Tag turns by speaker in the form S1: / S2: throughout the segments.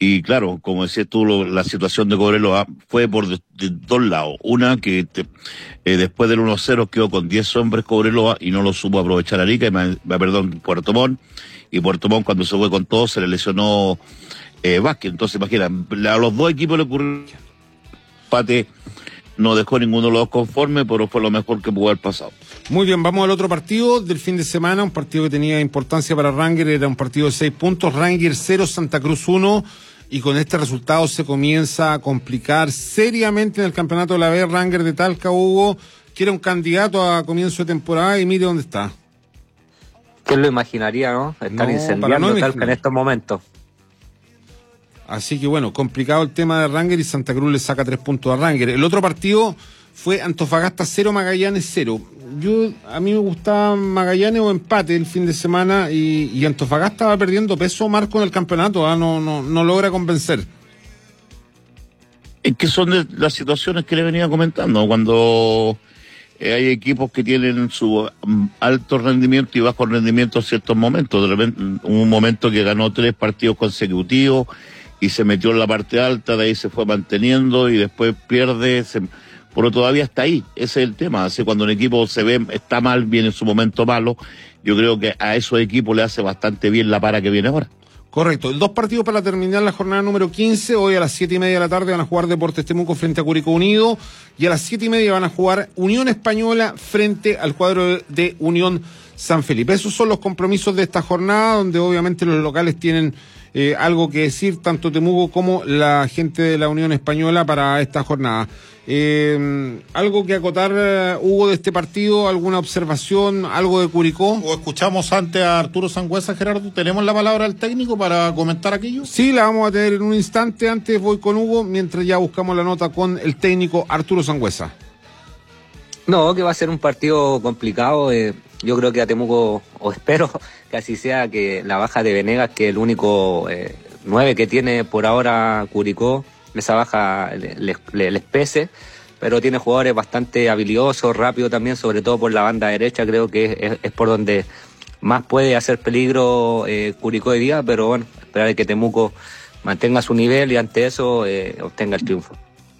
S1: Y claro, como decías tú, la situación de Cobreloa fue de dos lados. Una, que después del 1-0 quedó con 10 hombres Cobreloa y no lo supo aprovechar Arica, perdón, Puerto Montt. Y Puerto Montt, cuando se fue con todo, se le lesionó Vázquez. Entonces, imagina, a los dos equipos le ocurrió un empate, no dejó ninguno de los dos conforme, pero fue lo mejor que pudo haber pasado.
S2: Muy bien, vamos al otro partido del fin de semana, un partido que tenía importancia para Rangers, era un partido de 6 puntos, Rangers 0, Santa Cruz 1, y con este resultado se comienza a complicar seriamente en el campeonato de la B. Rangers de Talca, Hugo, que era un candidato a comienzo de temporada, y mire dónde está.
S3: ¿Quién lo imaginaría, no? Están incendiando Talca en estos momentos.
S2: Así que bueno, complicado el tema de Rangers, y Santa Cruz le saca 3 puntos a Rangers. El otro partido fue Antofagasta 0, Magallanes 0. A mí me gustaba Magallanes o empate el fin de semana, y Antofagasta va perdiendo peso, Marco, en el campeonato, no logra convencer.
S1: Es que son de las situaciones que le venía comentando, cuando hay equipos que tienen su alto rendimiento y bajo rendimiento en ciertos momentos. De repente, un momento que ganó 3 partidos consecutivos y se metió en la parte alta, de ahí se fue manteniendo y después pierde, pero todavía está ahí. Ese es el tema. Así, cuando un equipo está mal, viene en su momento malo, yo creo que a esos equipos le hace bastante bien la para que viene ahora.
S2: Correcto. 2 partidos para terminar la jornada número 15. Hoy a las 7:30 de la tarde van a jugar Deportes Temuco frente a Curicó Unido, y a las 7:30 van a jugar Unión Española frente al cuadro de Unión San Felipe. Esos son los compromisos de esta jornada, donde obviamente los locales tienen algo que decir, tanto Temuco como la gente de la Unión Española, para esta jornada. ¿Algo que acotar, Hugo, de este partido? ¿Alguna observación? ¿Algo de Curicó?
S4: ¿O escuchamos antes a Arturo Sangüesa, Gerardo? ¿Tenemos la palabra del técnico para comentar aquello?
S2: Sí, la vamos a tener en un instante. Antes voy con Hugo, mientras ya buscamos la nota con el técnico Arturo Sangüesa.
S3: No, que va a ser un partido complicado. Yo creo que a Temuco, o espero que así sea, que la baja de Venegas, que es el único 9 que tiene por ahora Curicó, esa baja les pese, pero tiene jugadores bastante habilidosos, rápidos también, sobre todo por la banda derecha. Creo que es por donde más puede hacer peligro Curicó hoy día, pero bueno, esperar que Temuco mantenga su nivel y ante eso obtenga el triunfo.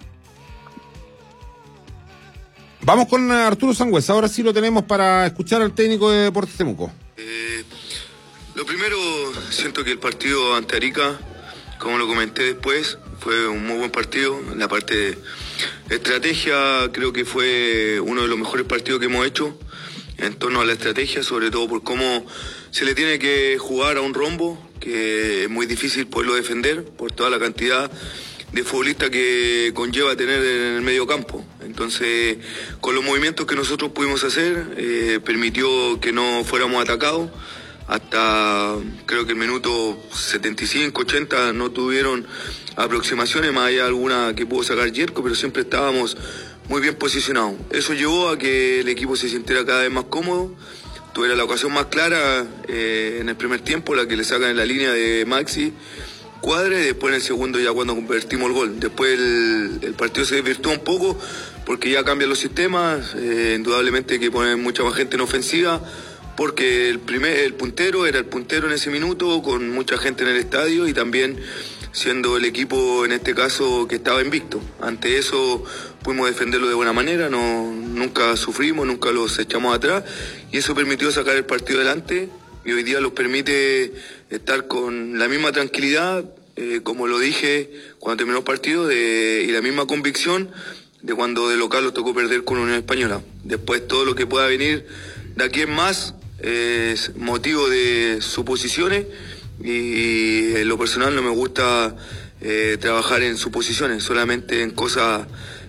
S2: Vamos con Arturo Sangüesa, ahora sí lo tenemos para escuchar al técnico de Deportes Temuco.
S5: Lo primero, siento que el partido ante Arica, como lo comenté después, fue un muy buen partido. La parte de estrategia creo que fue uno de los mejores partidos que hemos hecho en torno a la estrategia, sobre todo por cómo se le tiene que jugar a un rombo, que es muy difícil poderlo defender por toda la cantidad de futbolistas que conlleva tener en el medio campo. Entonces, con los movimientos que nosotros pudimos hacer, permitió que no fuéramos atacados. Hasta creo que el minuto 75, 80 no tuvieron aproximaciones, más allá de alguna que pudo sacar Yerko, pero siempre estábamos muy bien posicionados. Eso llevó a que el equipo se sintiera cada vez más cómodo, tuviera la ocasión más clara en el primer tiempo, la que le sacan en la línea de Maxi Cuadra, y después en el segundo ya cuando convertimos el gol. Después el partido se desvirtuó un poco porque ya cambian los sistemas, indudablemente que ponen mucha más gente en ofensiva, porque el puntero era el puntero en ese minuto, con mucha gente en el estadio y también siendo el equipo en este caso que estaba invicto. Ante eso pudimos defenderlo de buena manera, nunca sufrimos, nunca los echamos atrás, y eso permitió sacar el partido adelante, y hoy día los permite estar con la misma tranquilidad, como lo dije cuando terminó el partido, y la misma convicción de cuando de local los tocó perder con Unión Española. Después todo lo que pueda venir de aquí en más es motivo de suposiciones, y en lo personal no me gusta trabajar en suposiciones, solamente en cosas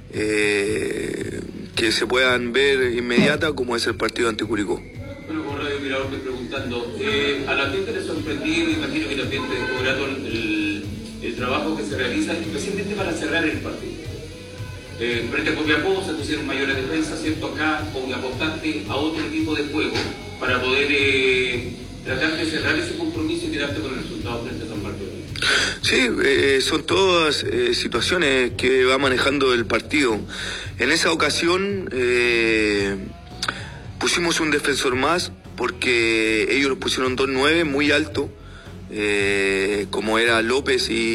S5: que se puedan ver inmediatas, como es el partido ante Curicó.
S6: Bueno, como Radio Mirador, estoy preguntando, a la gente le sorprendido, imagino que también te descubrado el trabajo que se realiza, especialmente para cerrar el partido. Frente a Copiapó se pusieron mayores defensas, ¿cierto? Acá con apostante a otro tipo de juego para poder tratar de cerrar ese compromiso y quedarte con el resultado frente a San Martín.
S5: Sí, son todas situaciones que va manejando el partido. En esa ocasión pusimos un defensor más porque ellos pusieron 2-9 muy alto, como era López y